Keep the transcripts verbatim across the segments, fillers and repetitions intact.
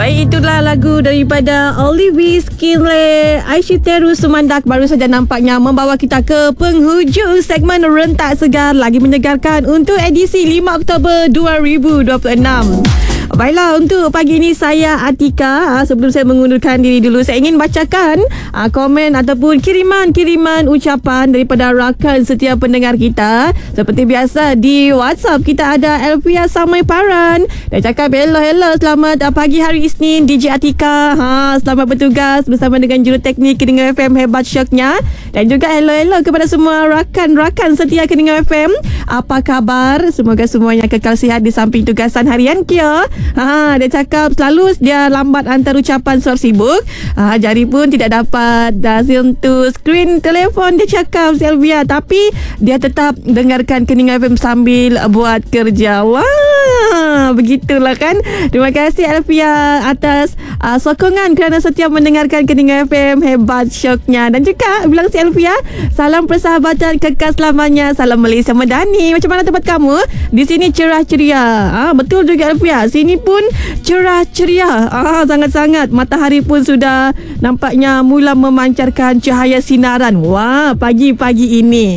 Baik, itulah lagu daripada Olivi Skinley. Aisyah Teru Sumandak baru saja nampaknya membawa kita ke penghujung segmen Rentak Segar, lagi menyegarkan untuk edisi lima Oktober dua ribu dua puluh enam. Baiklah, untuk pagi ini saya Atika. Sebelum saya mengundurkan diri dulu, saya ingin bacakan aa, komen ataupun kiriman-kiriman ucapan daripada rakan setiap pendengar kita. Seperti biasa di WhatsApp kita ada Elvia Samai Paran. Dia cakap hello hello selamat aa, pagi hari Isnin D J Atika. Ha, selamat bertugas bersama dengan juruteknik Keningan F M, hebat syoknya. Dan juga hello hello kepada semua rakan-rakan setia Keningan F M. Apa khabar? Semoga semuanya kekal sihat di samping tugasan harian kia. Ha, dia cakap selalu dia lambat hantar ucapan sebab sibuk. Ha, jari pun tidak dapat dah sentuh skrin telefon, dia cakap Selvia, tapi dia tetap dengarkan Keningan F M sambil buat kerja. Wah, begitulah kan. Terima kasih Alfia atas uh, sokongan kerana setiap mendengarkan Keningan F M, hebat syoknya. Dan juga bilang si Alfia, salam persahabatan kekal selamanya, salam Malaysia Madani. Macam mana tempat kamu? Di sini cerah ceria. Ah, betul juga Alfia. Sini pun cerah ceria. Ah, sangat-sangat. Matahari pun sudah nampaknya mula memancarkan cahaya sinaran. Wah, pagi-pagi ini.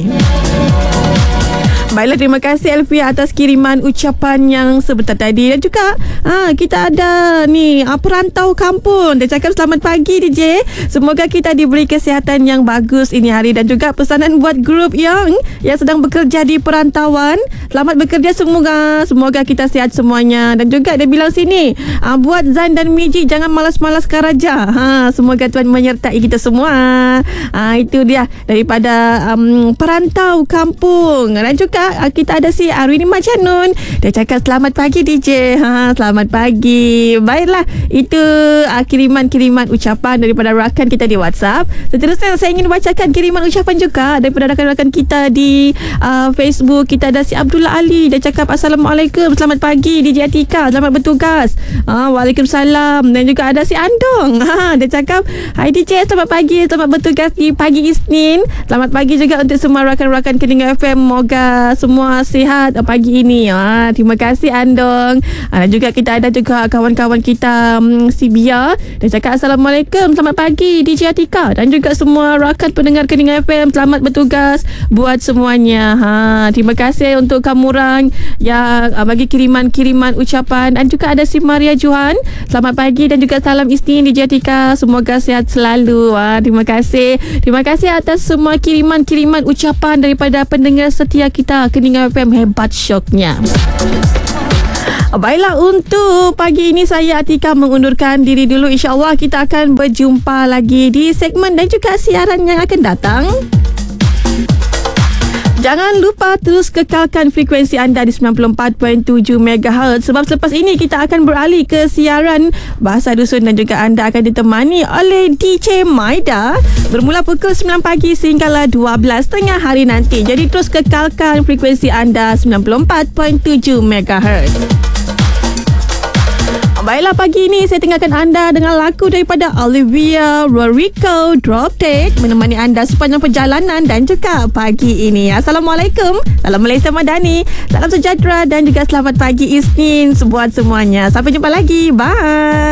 Baiklah, terima kasih Elvia atas kiriman ucapan yang sebentar tadi. Dan juga ha, kita ada ni ha, perantau kampung. Dia cakap selamat pagi D J, semoga kita diberi kesihatan yang bagus ini hari. Dan juga pesanan buat grup yang yang sedang bekerja di perantauan, selamat bekerja semoga Semoga kita sihat semuanya. Dan juga dia bilang sini ha, buat Zan dan Miji, jangan malas-malas karaja. ha, Semoga Tuhan menyertai kita semua. ha, Itu dia daripada um, perantau kampung. Dan juga kita ada si Arwini Macanun. Dia cakap selamat pagi D J. Ha, selamat pagi. Baiklah, itu uh, kiriman-kiriman ucapan daripada rakan kita di WhatsApp. Seterusnya saya ingin bacakan kiriman ucapan juga daripada rakan-rakan kita di uh, Facebook. Kita ada si Abdullah Ali. Dia cakap Assalamualaikum, selamat pagi D J Atika, selamat bertugas. Ha, Waalaikumsalam. Dan juga ada si Andong. Ha, dia cakap hai D J, selamat pagi, selamat bertugas di pagi Isnin. Selamat pagi juga untuk semua rakan-rakan Keningan F M. Moga semua sihat pagi ini. Ha, terima kasih Andong. Ha, dan juga kita ada juga kawan-kawan kita um, si Bia. Dia cakap Assalamualaikum, selamat pagi D J Atika dan juga semua rakan pendengar Keningan F M. Selamat bertugas buat semuanya. Ha, terima kasih untuk kamu orang yang uh, bagi kiriman-kiriman ucapan. Dan juga ada si Maria Johan. Selamat pagi dan juga salam Isnin D J Atika. Semoga sihat selalu. Ha, terima kasih. Terima kasih atas semua kiriman-kiriman ucapan daripada pendengar setia kita Keningan F M, hebat syoknya. Baiklah, untuk pagi ini saya Atika mengundurkan diri dulu. InsyaAllah kita akan berjumpa lagi di segmen dan juga siaran yang akan datang. Jangan lupa terus kekalkan frekuensi anda di sembilan puluh empat perpuluhan tujuh megahertz, sebab selepas ini kita akan beralih ke siaran Bahasa Dusun dan juga anda akan ditemani oleh D J Maida bermula pukul sembilan pagi sehinggalah dua belas tiga puluh hari nanti. Jadi terus kekalkan frekuensi anda sembilan puluh empat perpuluhan tujuh megahertz. Baiklah, pagi ini saya tinggalkan anda dengan lagu daripada Olivia Rodrigo, Drop Dead, menemani anda sepanjang perjalanan dan juga pagi ini. Assalamualaikum, salam Malaysia Madani, salam sejahtera dan juga selamat pagi Isnin buat semuanya. Sampai jumpa lagi, bye.